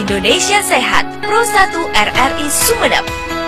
Indonesia Sehat, Pro 1 RRI Sumeneb.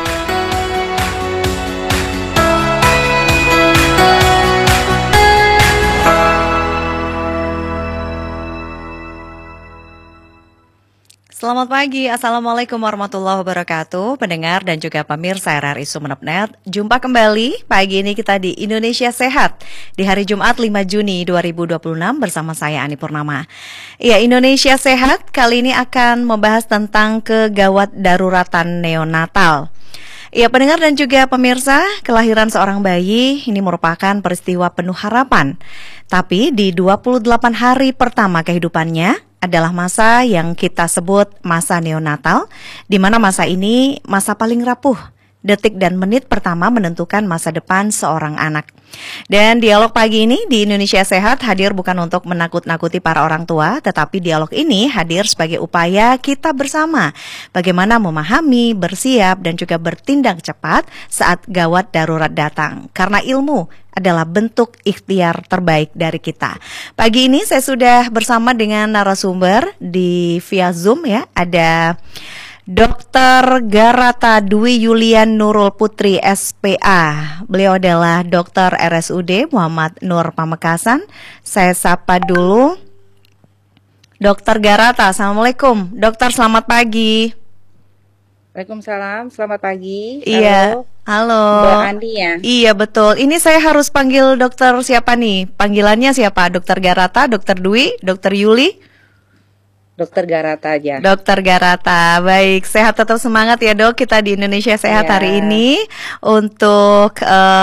Selamat pagi, Assalamualaikum warahmatullahi wabarakatuh, pendengar dan juga pemirsa RRI Sumeneb.net. Jumpa kembali pagi ini kita di Indonesia Sehat di hari Jumat 5 Juni 2026 bersama saya Ani Purnama. Ya, Indonesia Sehat kali ini akan membahas tentang kegawat daruratan neonatal. Ya, pendengar dan juga pemirsa, kelahiran seorang bayi ini merupakan peristiwa penuh harapan. Tapi di 28 hari pertama kehidupannya adalah masa yang kita sebut masa neonatal, di mana masa ini masa paling rapuh. Detik dan menit pertama menentukan masa depan seorang anak. Dan dialog pagi ini di Indonesia Sehat hadir bukan untuk menakut-nakuti para orang tua, tetapi dialog ini hadir sebagai upaya kita bersama bagaimana memahami, bersiap, dan juga bertindak cepat saat gawat darurat datang. Karena ilmu adalah bentuk ikhtiar terbaik dari kita. Pagi ini saya sudah bersama dengan narasumber di via Zoom ya, ada Dr. Garata Dwi Yulian Nurul Putri SPA. Beliau adalah Dr. RSUD Muhammad Nur Pamekasan. Saya sapa dulu Dr. Garata. Assalamualaikum. Dokter, selamat pagi. Waalaikumsalam, selamat pagi. Iya, halo. Mbak Andi ya? Iya, betul. Ini saya harus panggil dokter siapa nih? Panggilannya siapa? Dokter Garata, Dokter Dwi, Dokter Yuli? Dokter Garata aja. Dokter Garata, baik. Sehat tetap semangat ya dok. Kita di Indonesia Sehat hari ini untuk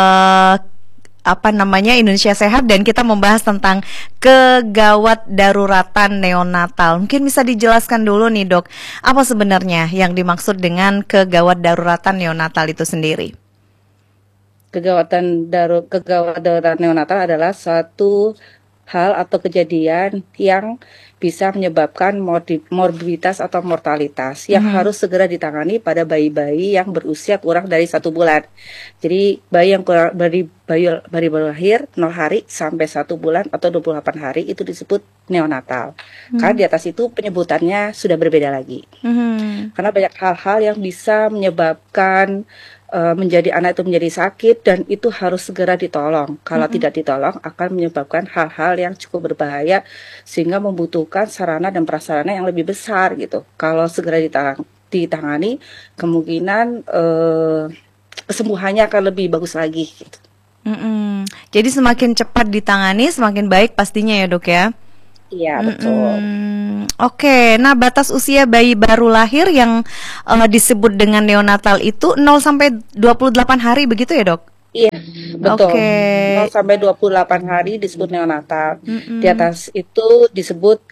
Indonesia Sehat, dan kita membahas tentang kegawat daruratan neonatal. Mungkin bisa dijelaskan dulu nih dok, apa sebenarnya yang dimaksud dengan kegawat daruratan neonatal itu sendiri? Kegawat darurat neonatal adalah suatu hal atau kejadian yang bisa menyebabkan morbiditas atau mortalitas yang harus segera ditangani pada bayi-bayi yang berusia kurang dari 1 bulan. Jadi bayi yang bayi baru lahir 0 hari sampai 1 bulan atau 28 hari itu disebut neonatal. Karena di atas itu penyebutannya sudah berbeda lagi. Karena banyak hal-hal yang bisa menyebabkan menjadi anak itu menjadi sakit, dan itu harus segera ditolong. Kalau tidak ditolong akan menyebabkan hal-hal yang cukup berbahaya sehingga membutuhkan sarana dan prasarana yang lebih besar gitu. Kalau segera ditangani, kemungkinan kesembuhannya akan lebih bagus lagi gitu. Jadi semakin cepat ditangani semakin baik pastinya ya dok ya? Iya, betul. Oke, nah batas usia bayi baru lahir yang disebut dengan neonatal itu 0 sampai 28 hari begitu ya dok? Iya, betul. Oke. 0 sampai 28 hari disebut neonatal. Di atas itu disebut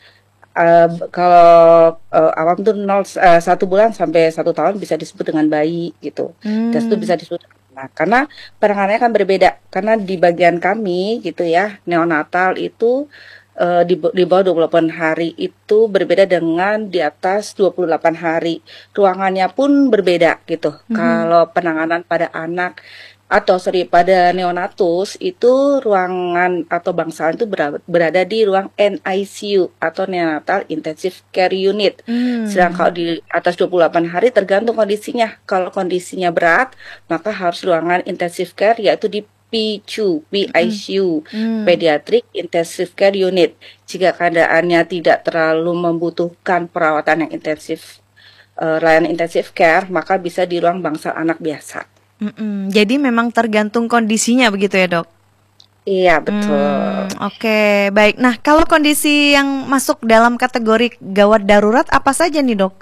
kalau awam tuh 1 bulan sampai 1 tahun bisa disebut dengan bayi gitu. Dan itu bisa disebut. Nah, karena penanganannya kan berbeda. Karena di bagian kami gitu ya, neonatal itu di bawah 28 hari itu berbeda dengan di atas 28 hari. Ruangannya pun berbeda gitu. Kalau penanganan pada anak pada neonatus itu ruangan atau bangsaan itu berada di ruang NICU atau Neonatal Intensive Care Unit. Sedangkan kalau di atas 28 hari tergantung kondisinya. Kalau kondisinya berat, maka harus ruangan intensive care, yaitu di PICU, Pediatric Intensive Care Unit. Jika keadaannya tidak terlalu membutuhkan perawatan yang intensif, layanan intensif care, maka bisa di ruang bangsal anak biasa. Jadi memang tergantung kondisinya begitu ya dok? Iya, betul. Oke, baik. Nah, kalau kondisi yang masuk dalam kategori gawat darurat apa saja nih dok?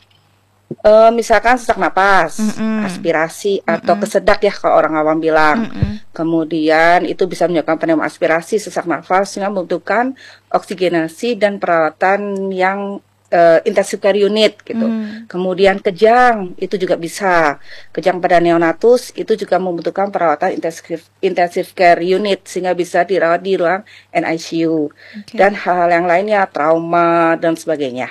Misalkan sesak napas, aspirasi atau kesedak ya kalau orang awam bilang. Kemudian itu bisa menyebabkan pneumo aspirasi, sesak nafas sehingga membutuhkan oksigenasi dan perawatan yang intensive care unit gitu. Kemudian kejang itu juga bisa. Kejang pada neonatus itu juga membutuhkan perawatan intensive care unit sehingga bisa dirawat di ruang NICU. Dan hal-hal yang lainnya, trauma dan sebagainya.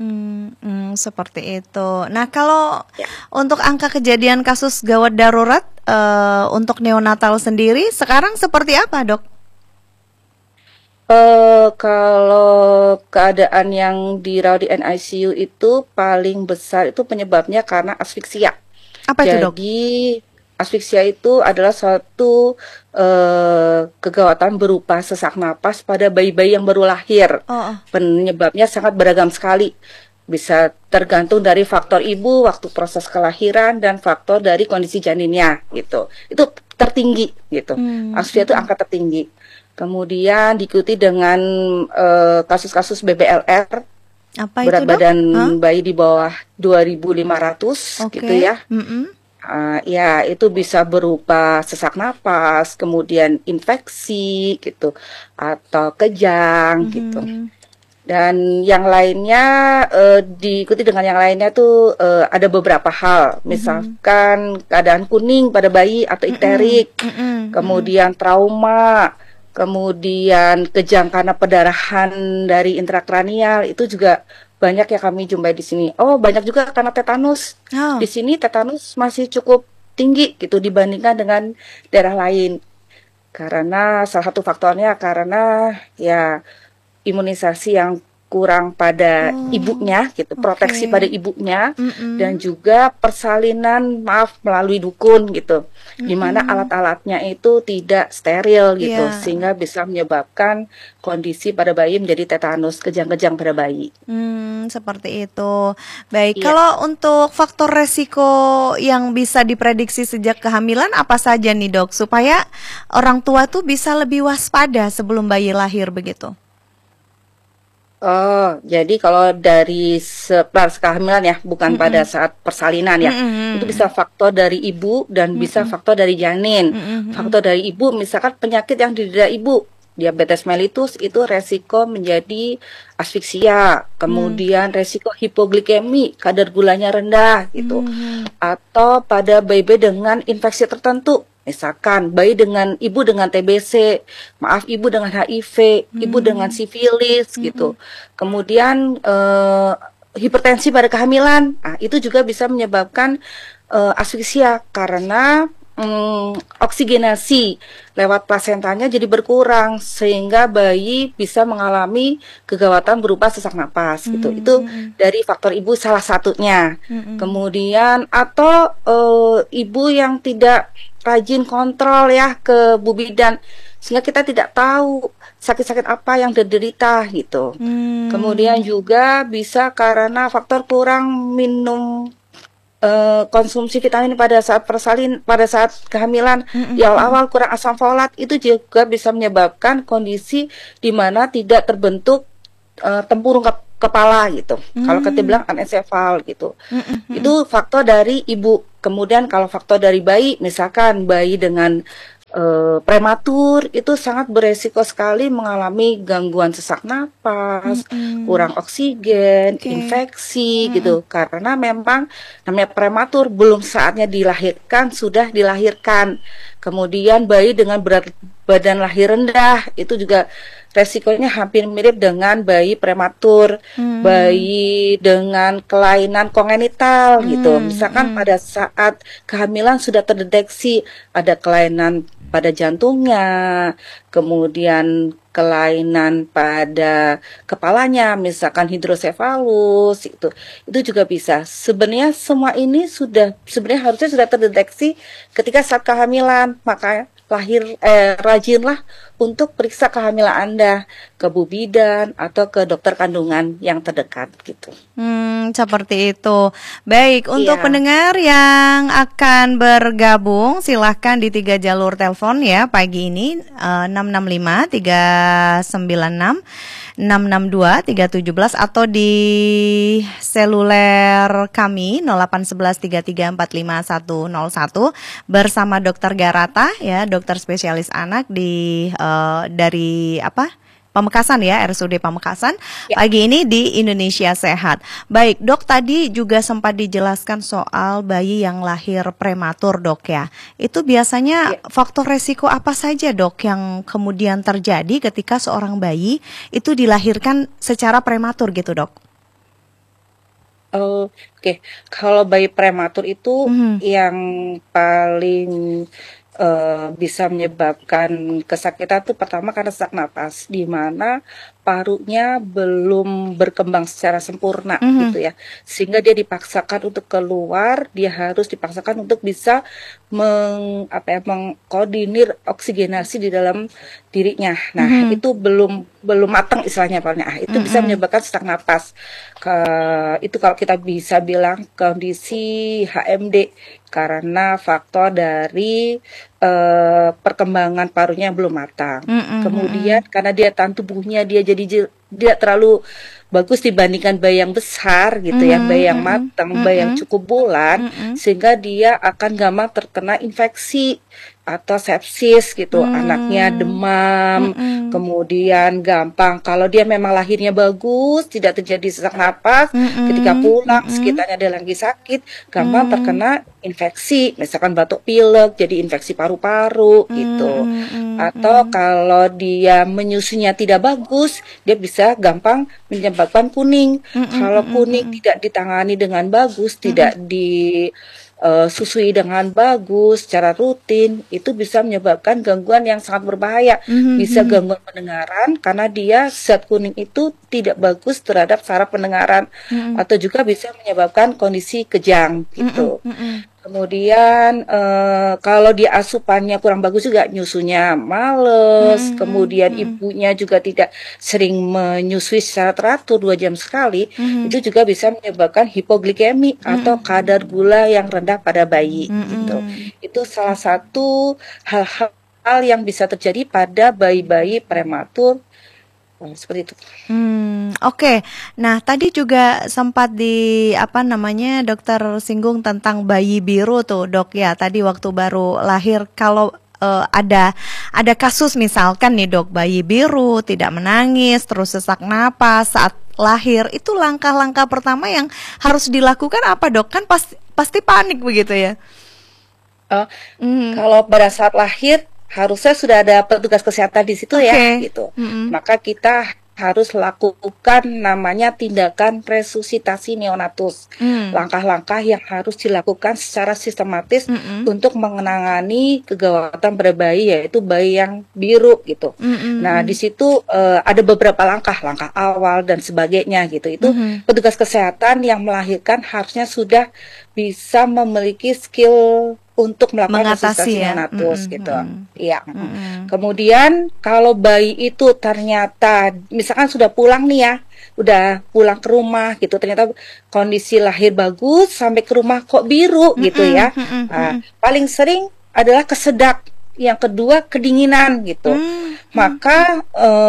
Seperti itu. Nah, kalau untuk angka kejadian kasus gawat darurat untuk neonatal sendiri sekarang seperti apa, dok? Kalau keadaan yang dirawat di NICU itu paling besar itu penyebabnya karena asfiksia. Apa itu, Dok? Jadi asfiksia itu adalah suatu kegawatan berupa sesak napas pada bayi-bayi yang baru lahir. Oh, oh. Penyebabnya sangat beragam sekali. Bisa tergantung dari faktor ibu waktu proses kelahiran dan faktor dari kondisi janinnya gitu. Itu tertinggi gitu. Asfiksia itu angka tertinggi. Kemudian diikuti dengan kasus-kasus BBLR, Apa itu, berat Dok? badan Hah? bayi di bawah 2.500 gitu Oke. ya. Ya, itu bisa berupa sesak napas, kemudian infeksi gitu, atau kejang gitu. Dan yang lainnya diikuti dengan yang lainnya tuh ada beberapa hal, misalkan keadaan kuning pada bayi atau ikterik, kemudian trauma, kemudian kejang karena pendarahan dari intrakranial itu juga banyak yang kami jumpai di sini. Oh, banyak juga karena tetanus. Oh. Di sini tetanus masih cukup tinggi gitu dibandingkan dengan daerah lain. Karena salah satu faktornya karena ya imunisasi yang kurang pada ibunya gitu, proteksi pada ibunya, dan juga persalinan melalui dukun gitu, di mana alat-alatnya itu tidak steril gitu, Iya. sehingga bisa menyebabkan kondisi pada bayi menjadi tetanus, kejang-kejang pada bayi. Seperti itu. Baik, Iya. kalau untuk faktor resiko yang bisa diprediksi sejak kehamilan apa saja nih, Dok, supaya orang tua tuh bisa lebih waspada sebelum bayi lahir begitu? Oh, jadi kalau dari pas kehamilan ya, bukan pada saat persalinan ya. Itu bisa faktor dari ibu dan bisa faktor dari janin. Faktor dari ibu misalkan penyakit yang diderita ibu, diabetes mellitus itu resiko menjadi asfiksia, kemudian resiko hipoglikemi, kadar gulanya rendah gitu. Atau pada bayi dengan infeksi tertentu. Misalkan bayi dengan ibu dengan TBC, maaf ibu dengan HIV, ibu dengan sifilis gitu. Kemudian hipertensi pada kehamilan, itu juga bisa menyebabkan asfiksia karena oksigenasi lewat plasentanya jadi berkurang sehingga bayi bisa mengalami kegawatan berupa sesak napas gitu. Itu dari faktor ibu salah satunya. Kemudian atau ibu yang tidak rajin kontrol ya ke bu bidan sehingga kita tidak tahu sakit-sakit apa yang diderita gitu. Kemudian juga bisa karena faktor kurang minum konsumsi vitamin pada saat pada saat kehamilan di awal-awal kurang asam folat itu juga bisa menyebabkan kondisi di mana tidak terbentuk tempurung kepala gitu. Kalau kita bilang anencefal gitu. Itu faktor dari ibu. Kemudian kalau faktor dari bayi, misalkan bayi dengan prematur itu sangat beresiko sekali mengalami gangguan sesak napas, kurang oksigen, infeksi gitu. Karena memang namanya prematur belum saatnya dilahirkan sudah dilahirkan. Kemudian bayi dengan berat badan lahir rendah itu juga resikonya hampir mirip dengan bayi prematur, bayi dengan kelainan kongenital gitu. Misalkan pada saat kehamilan sudah terdeteksi ada kelainan pada jantungnya, kemudian kelainan pada kepalanya, misalkan hidrosefalus itu juga bisa. Sebenarnya semua ini sebenarnya harusnya sudah terdeteksi ketika saat kehamilan, maka rajinlah untuk periksa kehamilan Anda ke bu bidan atau ke dokter kandungan yang terdekat gitu. Seperti itu. Baik, untuk pendengar yang akan bergabung silahkan di 3 jalur telepon ya pagi ini 665 396 662 317 atau di seluler kami 0811 101 bersama Dokter Garata ya, dokter spesialis anak dari Pamekasan ya, RSUD Pamekasan. Pagi ini di Indonesia Sehat. Baik, Dok, tadi juga sempat dijelaskan soal bayi yang lahir prematur, Dok ya. Itu biasanya faktor resiko apa saja, Dok, yang kemudian terjadi ketika seorang bayi itu dilahirkan secara prematur gitu, Dok? Oke. Kalau bayi prematur itu yang paling bisa menyebabkan kesakitan tuh pertama karena sesak napas, di mana parunya belum berkembang secara sempurna gitu ya, sehingga dia dipaksakan untuk keluar, dia harus dipaksakan untuk bisa mengkoordinir oksigenasi di dalam dirinya. Nah, itu belum matang istilahnya, itu bisa menyebabkan sesak napas. Itu kalau kita bisa bilang kondisi HMD karena faktor dari perkembangan parunya yang belum matang. Kemudian karena dia tahan tubuhnya dia jadi tidak terlalu bagus dibandingkan bayi yang besar gitu ya, bayi yang matang, bayi yang cukup bulan, sehingga dia akan gampang terkena infeksi atau sepsis gitu, anaknya demam, kemudian gampang kalau dia memang lahirnya bagus, tidak terjadi sesak napas, ketika pulang sekitarnya ada lagi sakit, gampang terkena infeksi, misalkan batuk pilek, jadi infeksi paru-paru gitu. Atau kalau dia menyusunya tidak bagus, dia bisa gampang menyebabkan kuning. Kalau kuning tidak ditangani dengan bagus, tidak disusui dengan bagus secara rutin, itu bisa menyebabkan gangguan yang sangat berbahaya. Bisa gangguan pendengaran karena dia zat kuning itu tidak bagus terhadap saraf pendengaran, atau juga bisa menyebabkan kondisi kejang gitu. Kemudian kalau dia asupannya kurang bagus juga, nyusunya males, kemudian ibunya juga tidak sering menyusui secara teratur 2 jam sekali, itu juga bisa menyebabkan hipoglikemi atau kadar gula yang rendah pada bayi gitu. Itu salah satu hal-hal yang bisa terjadi pada bayi-bayi prematur. Seperti itu. Oke. Nah, tadi juga sempat dokter singgung tentang bayi biru tuh, Dok ya. Tadi waktu baru lahir, kalau ada kasus misalkan nih, Dok, bayi biru tidak menangis, terus sesak napas saat lahir, itu langkah-langkah pertama yang harus dilakukan apa, Dok? Kan pasti panik begitu ya. Kalau pada saat lahir harusnya sudah ada petugas kesehatan di situ ya gitu. Maka kita harus lakukan namanya tindakan resusitasi neonatus. Langkah-langkah yang harus dilakukan secara sistematis untuk menangani kegawatan pada bayi, yaitu bayi yang biru gitu. Nah, di situ ada beberapa langkah awal dan sebagainya gitu. Itu petugas kesehatan yang melahirkan harusnya sudah bisa memiliki skill untuk melakukan resusitasi neonatus gitu. Iya. Kemudian kalau bayi itu ternyata misalkan sudah pulang nih ya, udah pulang ke rumah gitu, ternyata kondisi lahir bagus, sampai ke rumah kok biru gitu ya. Paling sering adalah kesedak, yang kedua kedinginan gitu. Maka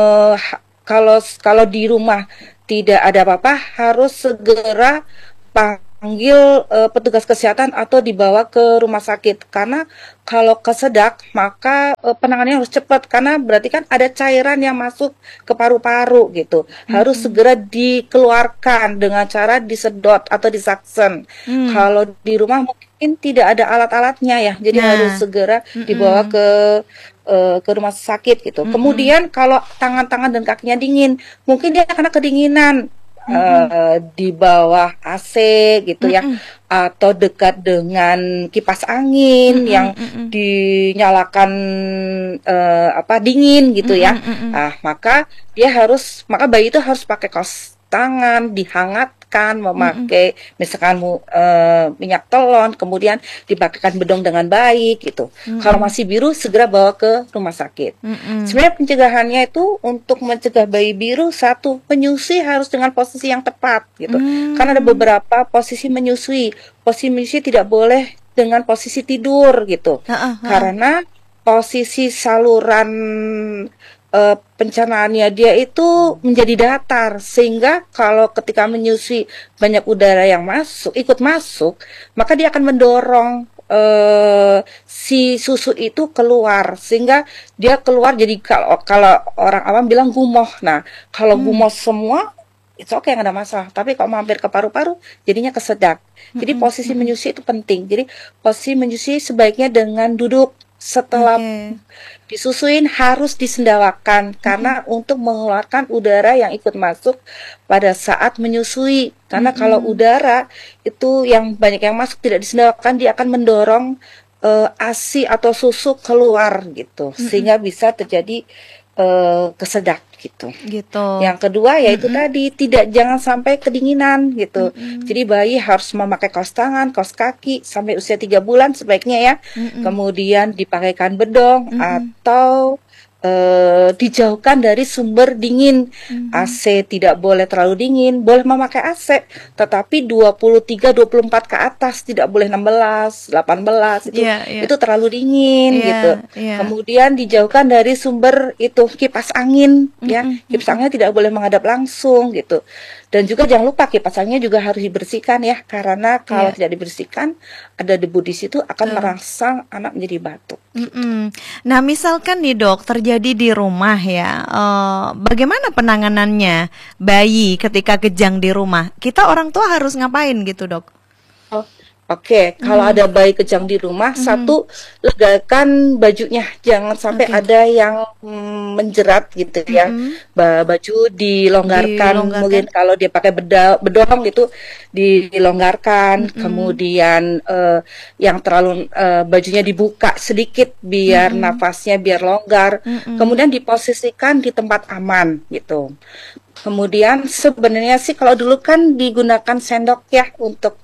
kalau di rumah tidak ada apa-apa, harus segera panggil petugas kesehatan atau dibawa ke rumah sakit, karena kalau kesedak maka penanganannya harus cepat, karena berarti kan ada cairan yang masuk ke paru-paru gitu, harus segera dikeluarkan dengan cara disedot atau disaksen. Kalau di rumah mungkin tidak ada alat-alatnya ya, jadi harus segera dibawa ke rumah sakit gitu. Kemudian kalau tangan-tangan dan kakinya dingin, mungkin dia karena kedinginan, di bawah AC gitu ya, atau dekat dengan kipas angin yang dinyalakan dingin gitu ya. Maka bayi itu harus pakai kaos tangan, dihangatkan, memakai misalkan minyak telon, kemudian dipakaikan bedong dengan baik gitu. Kalau masih biru, segera bawa ke rumah sakit. Sebenarnya pencegahannya itu untuk mencegah bayi biru, satu, menyusui harus dengan posisi yang tepat gitu. Karena ada beberapa posisi menyusui. Posisi menyusui tidak boleh dengan posisi tidur gitu. Karena posisi saluran pencernaannya dia itu menjadi datar, sehingga kalau ketika menyusui banyak udara yang ikut masuk, maka dia akan mendorong si susu itu keluar, sehingga dia keluar. Jadi kalau orang awam bilang gumoh. Nah, kalau gumoh semua it's okay, nggak ada masalah. Tapi kalau mampir ke paru-paru, jadinya kesedak. Jadi posisi menyusui itu penting. Jadi posisi menyusui sebaiknya dengan duduk. Setelah disusuin harus disendawakan, karena untuk mengeluarkan udara yang ikut masuk pada saat menyusui. Karena kalau udara itu yang banyak yang masuk tidak disendawakan, dia akan mendorong ASI atau susu keluar gitu, sehingga bisa terjadi kesedak gitu. Gitu. Yang kedua yaitu tadi jangan sampai kedinginan gitu. Jadi bayi harus memakai kaos tangan, kaos kaki sampai usia 3 bulan sebaiknya ya. Kemudian dipakaikan bedong atau dijauhkan dari sumber dingin. AC tidak boleh terlalu dingin, boleh memakai AC, tetapi 23-24 ke atas, tidak boleh 16, 18 itu terlalu dingin gitu. Kemudian dijauhkan dari sumber itu kipas angin ya. Kipas anginnya tidak boleh menghadap langsung gitu. Dan juga jangan lupa kipas anginnya juga harus dibersihkan ya, karena kalau tidak dibersihkan ada debu di situ akan merangsang anak menjadi batuk. Nah, misalkan nih dok, terjadi di rumah ya, bagaimana penanganannya bayi ketika kejang di rumah? Kita orang tua harus ngapain gitu dok? Oke, kalau ada bayi kejang di rumah, satu, legakan bajunya, jangan sampai ada yang menjerat gitu ya. Baju dilonggarkan, mungkin kalau dia pakai bedong gitu dilonggarkan, kemudian yang terlalu bajunya dibuka sedikit biar nafasnya biar longgar, kemudian diposisikan di tempat aman gitu. Kemudian sebenarnya sih kalau dulu kan digunakan sendok ya untuk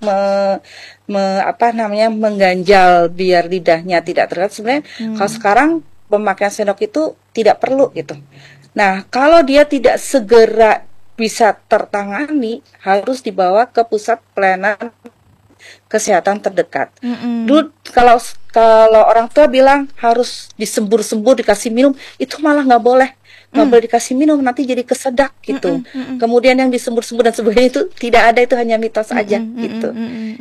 mengganjal biar lidahnya tidak terlihat. Sebenarnya kalau sekarang pemakaian sendok itu tidak perlu gitu. Nah, kalau dia tidak segera bisa tertangani, harus dibawa ke pusat pelayanan kesehatan terdekat. Dulu kalau orang tua bilang harus disembur-sembur dikasih minum, itu malah nggak boleh dikasih minum, nanti jadi kesedak gitu. Kemudian yang disembur-sembur dan sebagainya itu tidak ada, itu hanya mitos aja gitu.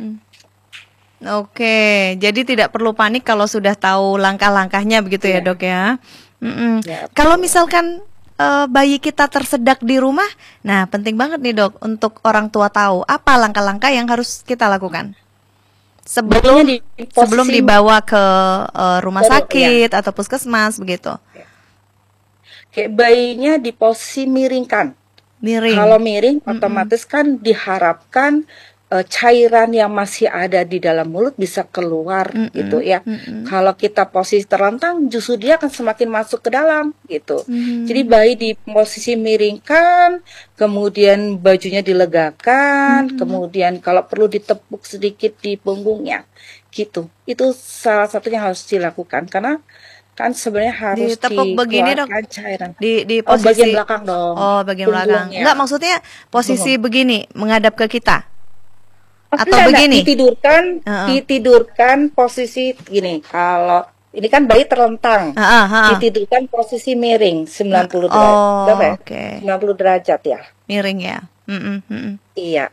Oke, jadi tidak perlu panik kalau sudah tahu langkah-langkahnya begitu ya dok ya. Kalau misalkan bayi kita tersedak di rumah, nah penting banget nih dok untuk orang tua tahu apa langkah-langkah yang harus kita lakukan sebelum dibawa ke rumah sakit atau puskesmas begitu. Kayak bayinya di posisi miringkan. Kalau miring, otomatis kan diharapkan cairan yang masih ada di dalam mulut bisa keluar gitu ya. Kalau kita posisi terlentang, justru dia akan semakin masuk ke dalam gitu. Jadi bayi di posisi miringkan, kemudian bajunya dilegakan, kemudian kalau perlu ditepuk sedikit di punggungnya gitu. Itu salah satunya harus dilakukan karena kan sebenarnya harus ditepuk begini dok, cairan. Di posisi bagian belakang dong. Bagian belakang. Enggak, maksudnya posisi begini menghadap ke kita. Atau Enggak, begini? Ditidurkan posisi gini. Kalau ini kan bayi terlentang, ditidurkan posisi miring 90 derajat. 90 derajat ya. Miring ya. Iya.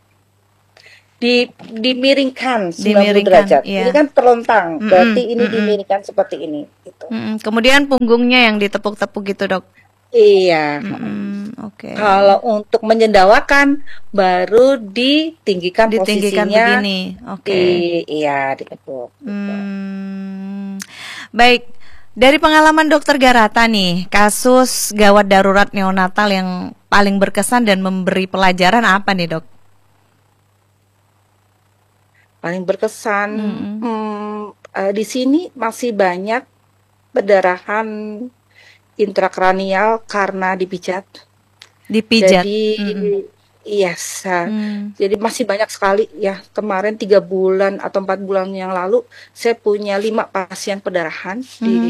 Dimiringkan 90 derajat. Ini kan terlentang, berarti ini dimiringkan seperti ini gitu. Kemudian punggungnya yang ditepuk-tepuk gitu, dok. Iya. Kalau untuk menyendawakan baru ditinggikan posisinya begini. Iya, ditepuk. Baik. Dari pengalaman dokter Garata nih, kasus gawat darurat neonatal yang paling berkesan dan memberi pelajaran apa nih, dok? Paling berkesan di sini masih banyak pendarahan intrakranial karena dipijat. Jadi jadi masih banyak sekali ya. Kemarin 3 bulan atau 4 bulan yang lalu saya punya 5 pasien pendarahan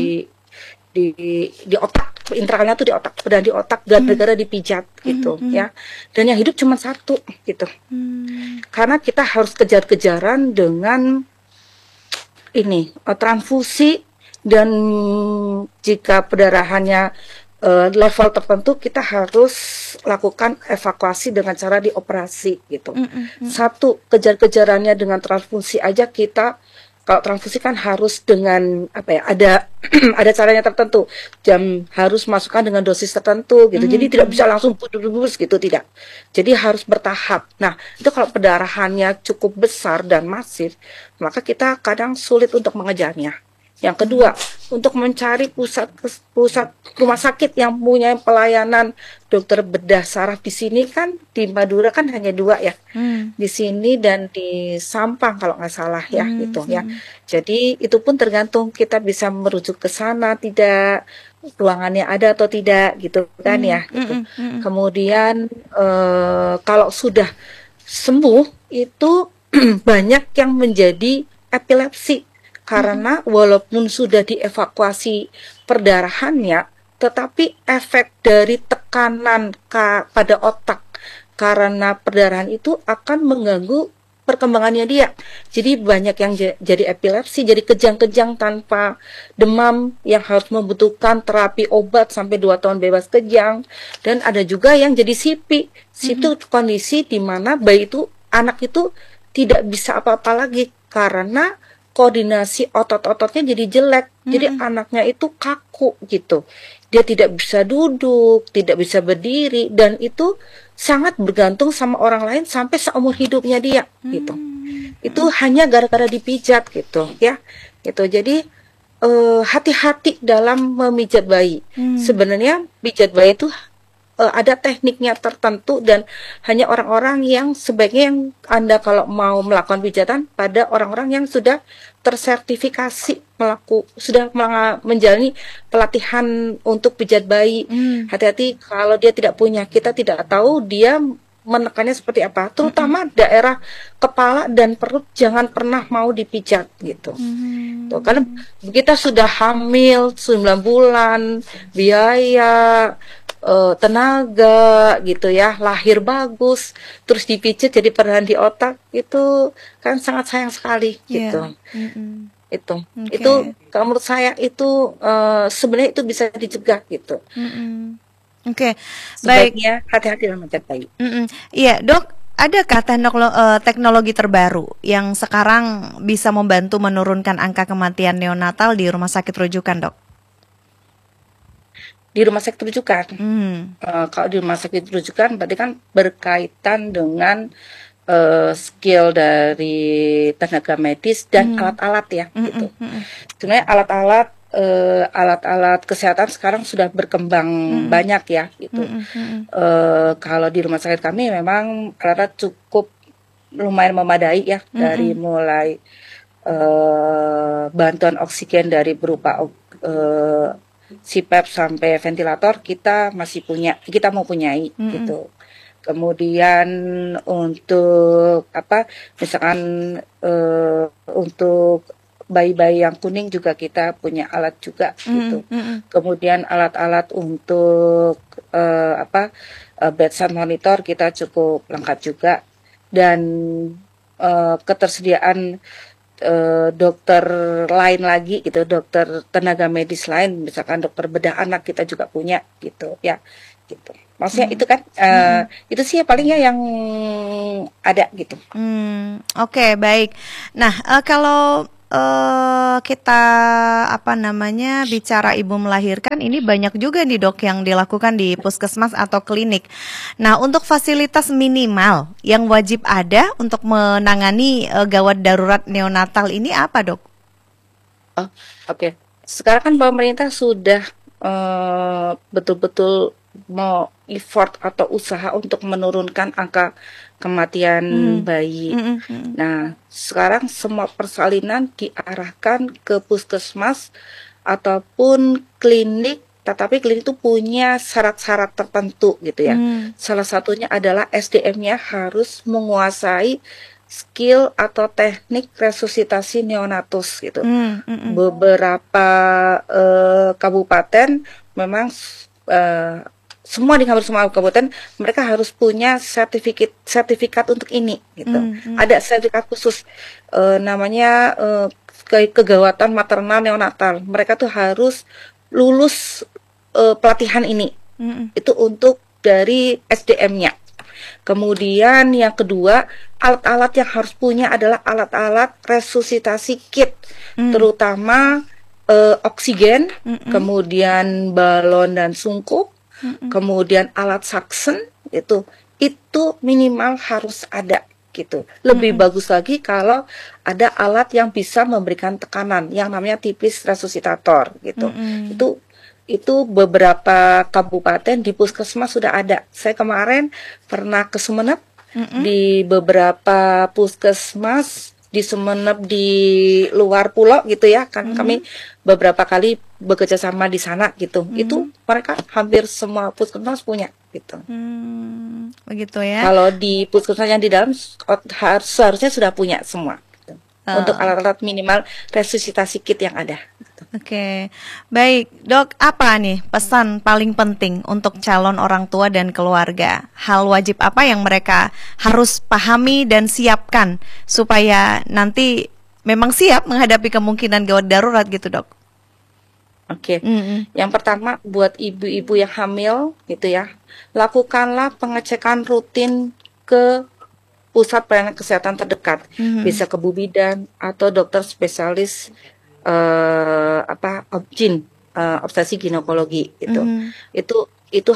di otak, intrakranial tuh di otak, pedang di otak gara-gara dipijat gitu ya. Dan yang hidup cuma 1 gitu. Karena kita harus kejar-kejaran dengan ini transfusi, dan jika pendarahannya level tertentu kita harus lakukan evakuasi dengan cara dioperasi gitu. 1, kejar-kejarannya dengan transfusi aja kita. Kalau transfusi kan harus dengan ada caranya tertentu. Harus masukkan dengan dosis tertentu gitu. Jadi tidak bisa langsung putus gitu, tidak. Jadi harus bertahap. Nah, itu kalau pendarahannya cukup besar dan masif, maka kita kadang sulit untuk mengejarnya. Yang kedua, untuk mencari pusat rumah sakit yang punya pelayanan dokter bedah saraf di sini kan di Madura kan hanya 2 ya. Di sini dan di Sampang kalau nggak salah ya gitu ya. Jadi itu pun tergantung kita bisa merujuk ke sana tidak, ruangannya ada atau tidak gitu kan ya gitu. Kemudian kalau sudah sembuh itu banyak yang menjadi epilepsi karena walaupun sudah dievakuasi perdarahannya, tetapi efek dari tekanan pada otak karena perdarahan itu akan mengganggu perkembangannya dia. Jadi banyak yang jadi epilepsi, jadi kejang-kejang tanpa demam yang harus membutuhkan terapi obat sampai 2 tahun bebas kejang. Dan ada juga yang jadi sipi. Itu kondisi di mana bayi itu, anak itu tidak bisa apa-apa lagi karena koordinasi otot-ototnya jadi jelek. Jadi anaknya itu kaku gitu. Dia tidak bisa duduk, tidak bisa berdiri, dan itu sangat bergantung sama orang lain sampai seumur hidupnya dia gitu. Itu hanya gara-gara dipijat gitu ya. Gitu. Jadi hati-hati dalam memijat bayi. Sebenarnya pijat bayi itu ada tekniknya tertentu dan hanya orang-orang yang sebaiknya yang Anda kalau mau melakukan pijatan pada orang-orang yang sudah tersertifikasi sudah menjalani pelatihan untuk pijat bayi. Hati-hati kalau dia tidak punya, kita tidak tahu dia menekannya seperti apa, terutama daerah kepala dan perut jangan pernah mau dipijat gitu. Tuh, karena kita sudah hamil 9 bulan, biaya, tenaga gitu ya, lahir bagus, terus dipijat jadi perdarahan di otak, itu kan sangat sayang sekali gitu. Itu kalau menurut saya itu sebenarnya itu bisa dicegah gitu. Baik. Sebaiknya hati-hati dalam mencari bayi. Iya, Dok, adakah teknologi terbaru yang sekarang bisa membantu menurunkan angka kematian neonatal di rumah sakit rujukan, Dok? Di rumah sakit rujukan. Kalau di rumah sakit rujukan berarti kan berkaitan dengan skill dari tenaga medis dan alat-alat ya gitu. Sebenarnya alat-alat kesehatan sekarang sudah berkembang banyak ya gitu. Kalau di rumah sakit kami memang alat cukup lumayan memadai ya, dari mulai bantuan oksigen dari berupa CPAP sampai ventilator kita mau punyai gitu. Kemudian untuk misalkan untuk bayi-bayi yang kuning juga kita punya alat juga gitu. Kemudian alat-alat untuk bedside monitor kita cukup lengkap juga, dan ketersediaan dokter lain lagi gitu, dokter tenaga medis lain, misalkan dokter bedah anak kita juga punya gitu ya gitu. Maksudnya itu kan itu sih palingnya yang ada gitu. Oke, baik. Nah, kalau kita bicara ibu melahirkan, ini banyak juga nih, Dok, yang dilakukan di puskesmas atau klinik. Nah, untuk fasilitas minimal yang wajib ada untuk menangani gawat darurat neonatal ini apa, Dok? Oke. Sekarang kan pemerintah sudah betul-betul mau effort atau usaha untuk menurunkan angka kematian bayi. Nah, sekarang semua persalinan diarahkan ke puskesmas ataupun klinik, tetapi klinik itu punya syarat-syarat tertentu gitu ya. Salah satunya adalah SDM-nya harus menguasai skill atau teknik resusitasi neonatus gitu. Beberapa kabupaten memang semua di hampir semua kabupaten mereka harus punya sertifikat untuk ini gitu. Ada sertifikat khusus namanya kegawatan maternal neonatal. Mereka tuh harus lulus pelatihan ini. Itu untuk dari SDM-nya. Kemudian yang kedua, alat-alat yang harus punya adalah alat-alat resusitasi kit, terutama oksigen, kemudian balon dan sungkup, kemudian alat suction itu minimal harus ada gitu. Lebih bagus lagi kalau ada alat yang bisa memberikan tekanan yang namanya tipis resusitator gitu. Itu beberapa kabupaten di puskesmas sudah ada. Saya kemarin pernah ke Sumeneb, di beberapa puskesmas di Sumeneb di luar pulau gitu ya, kan kami beberapa kali bekerja sama di sana gitu. Itu mereka hampir semua puskesmas punya gitu. Begitu ya. Kalau di puskesmas yang di dalam seharusnya sudah punya semua gitu. Untuk alat-alat minimal resusitasi kit yang ada. Oke, baik dok, apa nih pesan paling penting untuk calon orang tua dan keluarga? Hal wajib apa yang mereka harus pahami dan siapkan supaya nanti memang siap menghadapi kemungkinan gawat darurat gitu dok? Oke, yang pertama buat ibu-ibu yang hamil gitu ya, lakukanlah pengecekan rutin ke pusat pelayanan kesehatan terdekat, bisa ke Bu Bidan atau dokter spesialis obgyn, obsesi ginekologi itu. Itu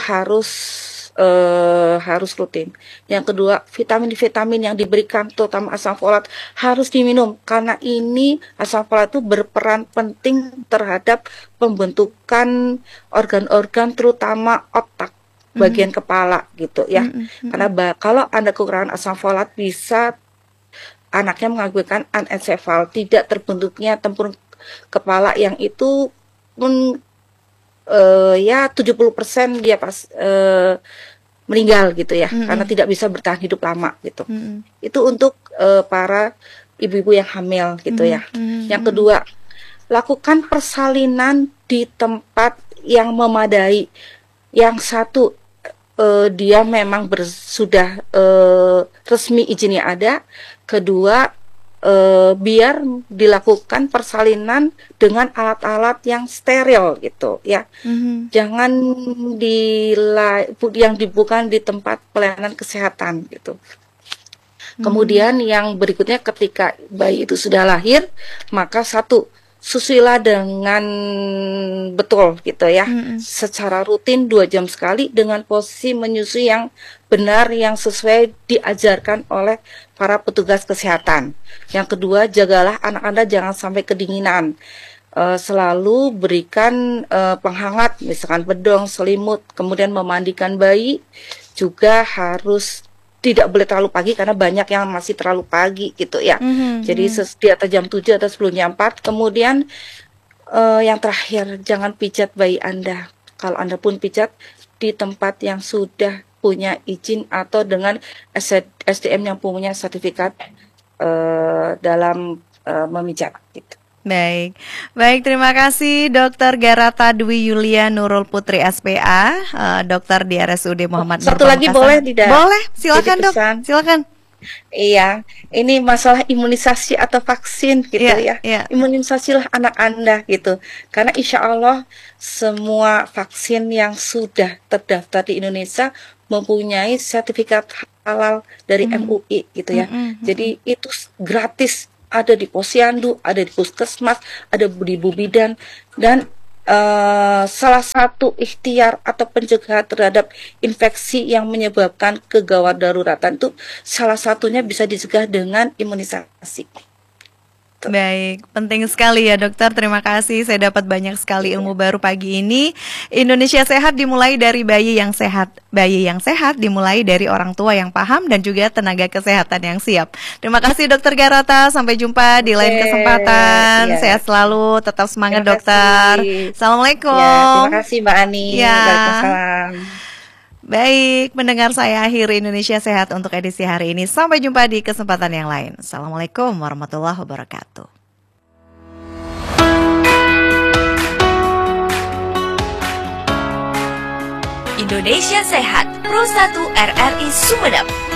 harus rutin. Yang kedua, vitamin-vitamin yang diberikan terutama asam folat harus diminum karena ini asam folat itu berperan penting terhadap pembentukan organ-organ terutama otak bagian kepala gitu ya. Karena kalau Anda kekurangan asam folat bisa anaknya mengakibatkan anencefal, tidak terbentuknya tempurung kepala yang itu pun ya 70% dia meninggal gitu ya, karena tidak bisa bertahan hidup lama gitu. Itu untuk para ibu-ibu yang hamil gitu ya. Yang kedua, lakukan persalinan di tempat yang memadai. Yang satu dia memang sudah resmi izinnya ada. Kedua, biar dilakukan persalinan dengan alat-alat yang steril gitu ya. Jangan yang bukan di tempat pelayanan kesehatan gitu. Kemudian yang berikutnya, ketika bayi itu sudah lahir, maka satu, susuilah dengan betul gitu ya, secara rutin 2 jam sekali dengan posisi menyusui yang benar yang sesuai diajarkan oleh para petugas kesehatan. Yang kedua, jagalah anak Anda jangan sampai kedinginan. Selalu berikan penghangat, misalkan bedong, selimut, kemudian memandikan bayi juga harus tidak boleh terlalu pagi karena banyak yang masih terlalu pagi gitu ya. Jadi di atas jam 7 atau sebelum jam 4. Kemudian yang terakhir, jangan pijat bayi Anda. Kalau Anda pun pijat di tempat yang sudah punya izin atau dengan SDM yang punya sertifikat dalam memijat gitu. Baik, terima kasih Dr. Garata Dwi Yulia Nurul Putri SPA, dokter di RSUD Muhammad Nur Satu lagi boleh tidak? Boleh, silakan dok, silakan. Iya, ini masalah imunisasi atau vaksin gitu ya. Imunisasilah anak Anda gitu. Karena insya Allah semua vaksin yang sudah terdaftar di Indonesia mempunyai sertifikat halal dari MUI gitu ya. Jadi itu gratis, ada di posyandu, ada di puskesmas, ada di Bu Bidan, dan salah satu ikhtiar atau pencegahan terhadap infeksi yang menyebabkan kegawat daruratan itu salah satunya bisa dicegah dengan imunisasi. Baik, penting sekali ya dokter, terima kasih. Saya dapat banyak sekali ilmu baru pagi ini. Indonesia Sehat dimulai dari bayi yang sehat. Bayi yang sehat dimulai dari orang tua yang paham dan juga tenaga kesehatan yang siap. Terima kasih dokter Garata, sampai jumpa di lain kesempatan. Sehat selalu, tetap semangat dokter. Assalamualaikum. Terima kasih Mbak Ani. Waalaikumsalam. Baik, mendengar, saya akhiri Indonesia Sehat untuk edisi hari ini. Sampai jumpa di kesempatan yang lain. Assalamualaikum warahmatullahi wabarakatuh. Indonesia Sehat, Pro 1 RRI Sumeneb.